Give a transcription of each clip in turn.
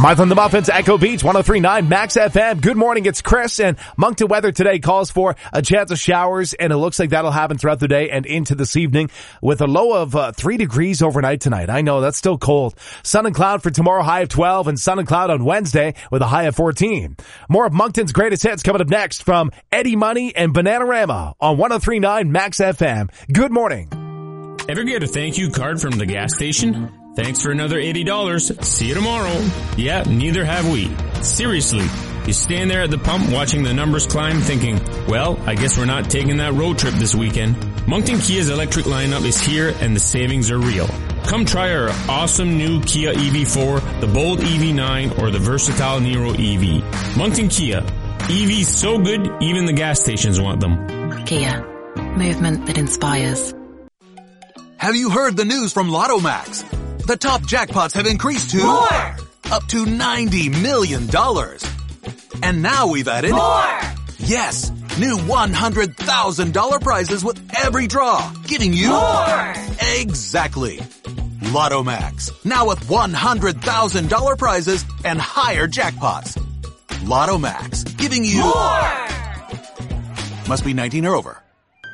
Martha and the Muffins, Echo Beach, 103.9 Max FM. Good morning, it's Chris, and Moncton weather today calls for a chance of showers, and it looks like that'll happen throughout the day and into this evening with a low of 3 degrees overnight tonight. I know, that's still cold. Sun and cloud for tomorrow, high of 12, and sun and cloud on Wednesday with a high of 14. More of Moncton's greatest hits coming up next from Eddie Money and Bananarama on 103.9 Max FM. Good morning. Ever get a thank you card from the gas station? Thanks for another $80. See you tomorrow. Yeah, neither have we. Seriously, you stand there at the pump watching the numbers climb thinking, well, I guess we're not taking that road trip this weekend. Moncton Kia's electric lineup is here and the savings are real. Come try our awesome new Kia EV4, the bold EV9, or the versatile Niro EV. Moncton Kia. EVs so good, even the gas stations want them. Kia. Movement that inspires. Have you heard the news from Lotto Max? The top jackpots have increased to more! Up to $90 million. And now we've added more! Yes, new $100,000 prizes with every draw, giving you more! Exactly. Lotto Max, now with $100,000 prizes and higher jackpots. Lotto Max, giving you more! Must be 19 or over.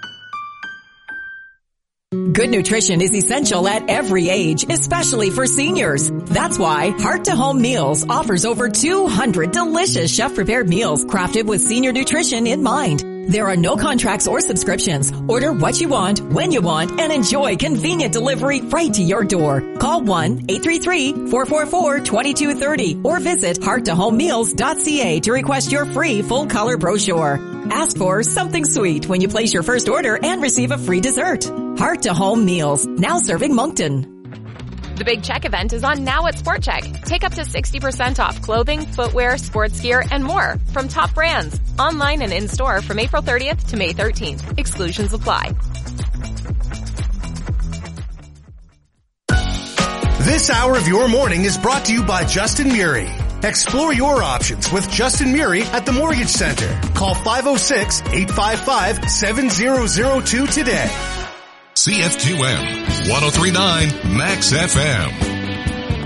Good nutrition is essential at every age, especially for seniors. That's why Heart to Home Meals offers over 200 delicious chef-prepared meals crafted with senior nutrition in mind. There are no contracts or subscriptions. Order what you want, when you want, and enjoy convenient delivery right to your door. Call 1-833-444-2230 or visit hearttohomemeals.ca to request your free full-color brochure. Ask for something sweet when you place your first order and receive a free dessert. Heart to Home Meals, now serving Moncton. The Big Check event is on now at Sport Check. Take up to 60% off clothing, footwear, sports gear, and more from top brands. Online and in-store from April 30th to May 13th. Exclusions apply. This hour of your morning is brought to you by Justin Murray. Explore your options with Justin Murray at the Mortgage Center. Call 506-855-7002 today. CF2M, 103.9 Max FM.